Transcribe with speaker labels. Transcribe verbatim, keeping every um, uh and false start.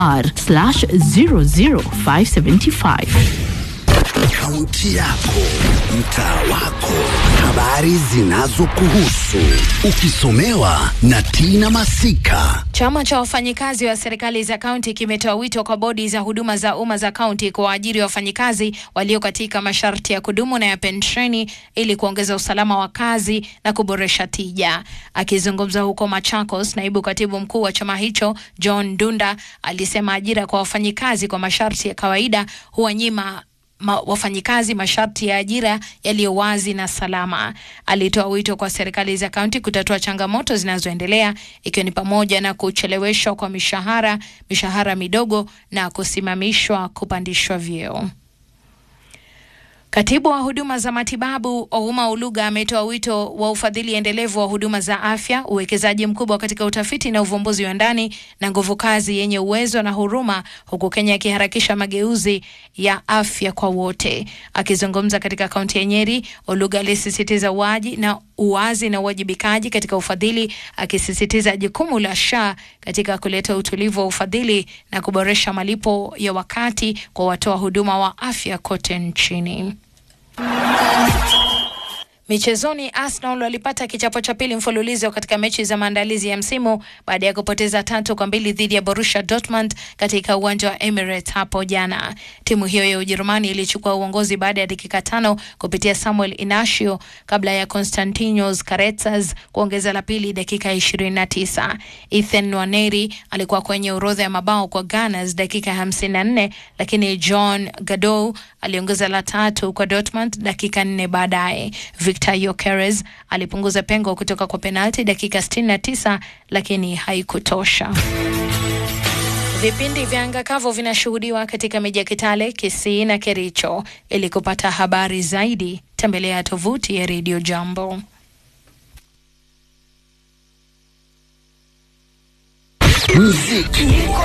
Speaker 1: R slash zero zero five seven five.
Speaker 2: Kaunti yako, mtaa wako, habari zinazokuhusu, ukisomewa na Tina Masika.
Speaker 3: Chama cha wafanyikazi wa serikali za kaunti kimetoa wito kwa bodi za huduma za umma za kaunti kuwaajiri wafanyikazi walio katika masharti ya kudumu na ya pensheni ili kuongeza usalama wa kazi na kuboresha tija. Akizungumza huko Machakos, naibu katibu mkuu wa chama hicho John Dunda alisema ajira kwa wafanyikazi kwa masharti ya kawaida huwanyima Ma, wafanyikazi masharti ya ajira yaliyo wazi na salama. Alitoa wito kwa serikali za kaunti kutatua changamoto zinazoendelea, ikiwa ni pamoja na kucheleweshwa kwa mishahara, mishahara midogo na kusimamishwa kupandishwa vyeo. Katibu wa huduma za matibabu Ouma Oluga ametoa wito wa ufadhili endelevu wa huduma za afya, uwekezaji mkubwa katika utafiti na uvumbuzi wa ndani na nguvu kazi yenye uwezo na huruma, huku Kenya ikiharakisha mageuzi ya afya kwa wote. Akizungumza katika kaunti ya Nyeri, Oluga alisisitiza uwaji na uwazi na uwajibikaji katika ufadhili, akisisitiza jukumu la S H A katika kuleta utulivu wa ufadhili na kuboresha malipo ya wakati kwa watoa huduma wa afya kote nchini. Michezoni, Arsenal walipata kichapo cha pili mfululizo katika mechi za maandalizi ya msimu baada ya kupoteza tatu kwa mbili dhidi ya Borussia Dortmund katika uwanja wa Emirates hapo jana. Timu hiyo ya Ujerumani ilichukua uongozi baada ya dakika tano kupitia Samuel Inacio kabla ya Konstantinos Karetzas kuongeza la pili dakika ishirini na tisa. Ethan Nwaneri alikuwa kwenye orodha ya mabao kwa Gunners dakika hamsini na nne, lakini John Gadou aliongeza la tatu kwa Dortmund dakika nne baadaye. Victor Yokeres alipunguza pengo kutoka kwa penalti dakika sitini na tisa, lakini haikutosha. Vipindi vya anga kavu vinashuhudiwa katika miji ya Kitale, Kisii na Kericho. Ili kupata habari zaidi, tembelea tovuti ya Radio Jambo.
Speaker 2: Muziki.